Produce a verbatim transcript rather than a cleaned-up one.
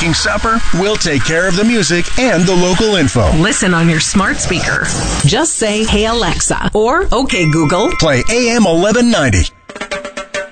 making supper, we'll take care of the music and the local info. Listen on your smart speaker. Just say, "Hey Alexa," or "Okay Google." Play A M eleven ninety.